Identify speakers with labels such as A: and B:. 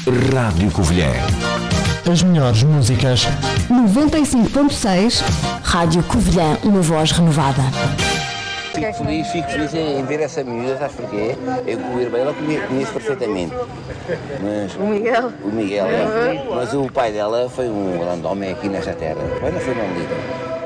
A: Rádio Covilhã.
B: As melhores músicas.
C: 95.6 Rádio Covilhã, uma voz renovada.
D: Fico feliz em ver essa miúda, sabes porquê? Eu com o irmão, ela conheço perfeitamente. Mas,
E: O Miguel?
D: O Miguel, é. Mas o pai dela foi um grande homem aqui nesta terra. Mas não foi uma líder.